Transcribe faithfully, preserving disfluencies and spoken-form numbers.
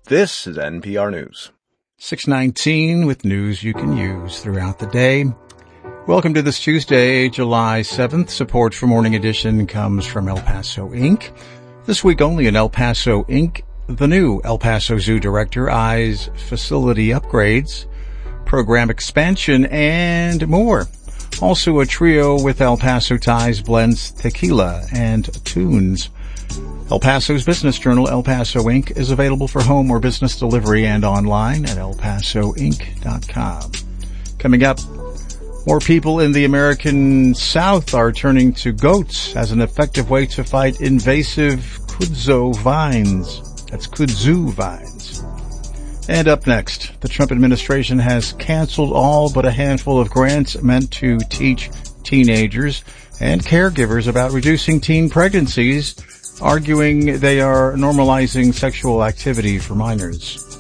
This is N P R News. six nineteen with news you can use throughout the day. Welcome to this Tuesday, July seventh. Support for Morning Edition comes from El Paso Incorporated. This week only in El Paso Incorporated, the new El Paso Zoo director eyes facility upgrades, program expansion, and more. Also a trio with El Paso ties blends tequila and tunes. El Paso's business journal, El Paso Incorporated, is available for home or business delivery and online at el paso inc dot com. Coming up, more people in the American South are turning to goats as an effective way to fight invasive kudzu vines. That's kudzu vines. And up next, the Trump administration has canceled all but a handful of grants meant to teach teenagers and caregivers about reducing teen pregnancies, arguing they are normalizing sexual activity for minors.